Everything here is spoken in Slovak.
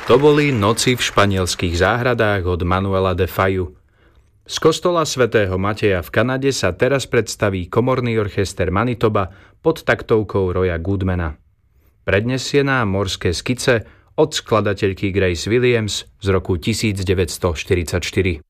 To boli Noci v španielských záhradách od Manuela de Fayu. Z kostola svätého Mateja v Kanade sa teraz predstaví komorný orchester Manitoba pod taktovkou Roya Goodmana. Prednesie nám morské skice od skladateľky Grace Williams z roku 1944.